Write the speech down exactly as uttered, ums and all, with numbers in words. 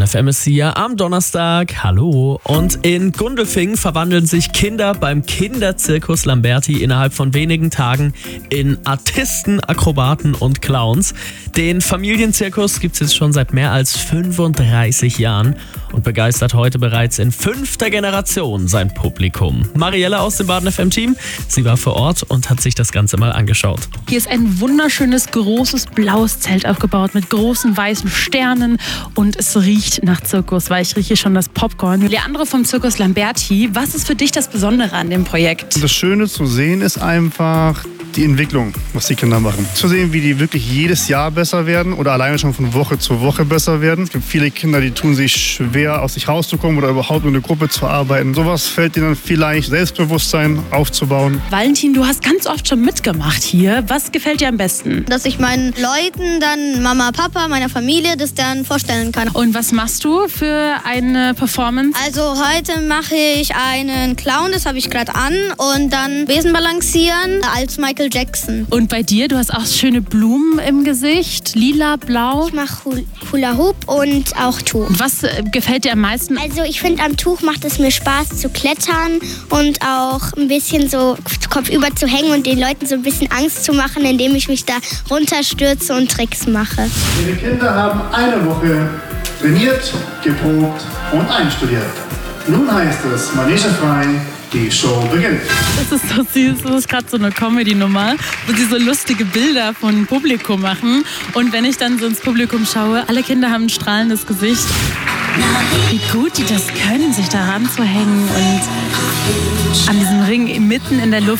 F M ist hier am Donnerstag. Hallo. Und in Gundelfingen verwandeln sich Kinder beim Kinderzirkus Lamberti innerhalb von wenigen Tagen in Artisten, Akrobaten und Clowns. Den Familienzirkus gibt es jetzt schon seit mehr als fünfunddreißig Jahren und begeistert heute bereits in fünfter Generation sein Publikum. Mariella aus dem Baden F M-Team, sie war vor Ort und hat sich das Ganze mal angeschaut. Hier ist ein wunderschönes, großes, blaues Zelt aufgebaut mit großen, weißen Sternen und es riecht nach Zirkus, weil ich rieche schon das Popcorn. Leandro vom Zirkus Lamberti, was ist für dich das Besondere an dem Projekt? Das Schöne zu sehen ist einfach die Entwicklung, was die Kinder machen. Zu sehen, wie die wirklich jedes Jahr besser werden oder alleine schon von Woche zu Woche besser werden. Es gibt viele Kinder, die tun sich schwer, aus sich rauszukommen oder überhaupt in eine Gruppe zu arbeiten. Sowas fällt ihnen vielleicht Selbstbewusstsein aufzubauen. Valentin, du hast ganz oft schon mitgemacht hier. Was gefällt dir am besten? Dass ich meinen Leuten dann, Mama, Papa, meiner Familie, das dann vorstellen kann. Und was machst du für eine Performance? Also heute mache ich einen Clown, das habe ich gerade an, und dann Besen balancieren als Michael Jackson. Und bei dir, du hast auch schöne Blumen im Gesicht, lila, blau. Ich mache Hula Hoop und auch Tuch. Und was äh, gefällt dir am meisten? Also ich finde, am Tuch macht es mir Spaß zu klettern und auch ein bisschen so kopfüber zu hängen und den Leuten so ein bisschen Angst zu machen, indem ich mich da runterstürze und Tricks mache. Die Kinder haben eine Woche trainiert, geprobt und einstudiert. Nun heißt es, Manege frei, die Show beginnt. Das ist so süß, das ist gerade so eine Comedy-Nummer, wo sie so lustige Bilder von Publikum machen. Und wenn ich dann so ins Publikum schaue, alle Kinder haben ein strahlendes Gesicht. Wie gut die das können, sich da ranzuhängen und an diesem Ring mitten in der Luft